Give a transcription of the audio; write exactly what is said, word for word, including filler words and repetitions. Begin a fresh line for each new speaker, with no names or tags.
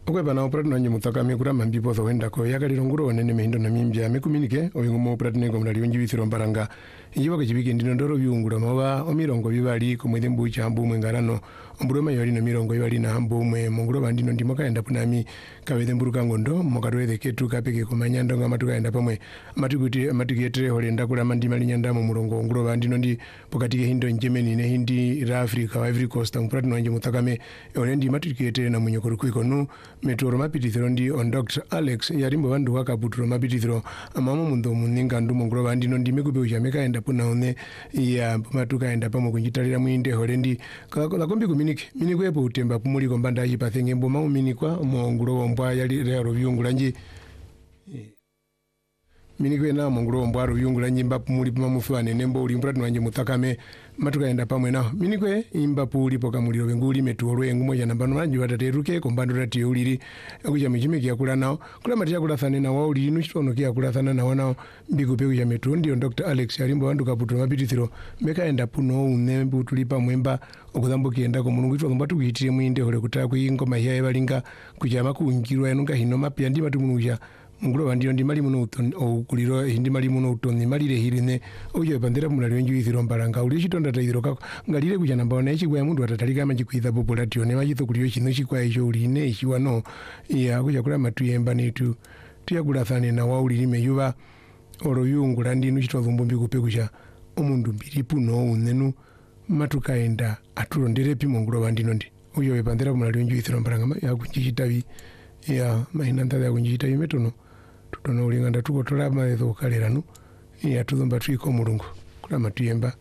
okwe bana operate nanye mutaka mikura mambipo tho wenda ko yakaliro nguro onene mehindo na mimbya mekuminike oyingumo operate ngo mlali onji bithiro mbaranga injiba ke chibike ndino ndoro byungura mawa omirongo bibali ko mwede mbucha ambu mwengarano omburo mayori na mirongo bibali na ambu mwe monguro bandino ndimo kaenda punami kawede mburuka ngondo mokarwede ketu kapeke kumanya ndonga matuka enda pamwe matikuti matiketre holenda kula mandima linyanda mu murongo nguro bandino ndi pokati ke hindo njemeni ne hindi ra Africa wa Ivory Coast operate nanye mutakame olendi matikete na munyokoro kwiko nu metoro mapitithiro ndi on Doctor Alex yarimbo bandu wakaputuro mapitithiro amamo mundo muninga ndu mongoro bandino ndi mekupe uchameka enda puna one ya matuka enda pamo kunjitalira mwinde holendi kakola kombi kuminiki minikwepo utemba pumuli kombanda achipathenge mbo mamu minikwa mongoro wombwa yali rero byungulanji minikwe na mongoro wombwa ro byungulanji mbapu muli puma mufiwane nembo uli mpratu wanje mutakame matuka enda pamwe naho minikwe imba puli poka muliro benguli metuolo engumo ya nambano manji watateruke kombando rati uliri akuja michimiki ya kula nao kula matia kula thane na wao uliri nuchitono kia kula thana na wanao mbiku peku ya metu ndio Doctor Alex yarimbo wandu kaputu mapitithiro meka enda puno unembu tulipa mwemba okudhambo kienda ko mulungu itwa mbatu kuhitire mwinde hole kutaka kuingoma ya ebalinga kujama kuungirwa enunga hino mapya ndi matu munuja munguro bandiyo ndi mali muno utoni okuliro hindi mali muno utoni malire hirine oje bandera mulali wenju ithiro mbalanga uli chitonda taithiro kako ngalire kuja nambona echi kwa mundu atatalika manji kuitha population ne majito kuliyo chino chikwa echo uline echiwano ya kuja kula matuyemba netu tuya kula thane na wauli limeyuba oro yungula ndi nuchito dhumbumbi kupekucha omundu mbiripu no unenu matukaenda atulondere pimo nguro bandino ndi uyo bandera mulali wenju ithiro mbalanga ya kunjichitavi ya mahinanda ya kunjichitavi metono tutono ulinganda tuko tola maetho kaleranu ya tuzomba twiko mulungu kula matuyemba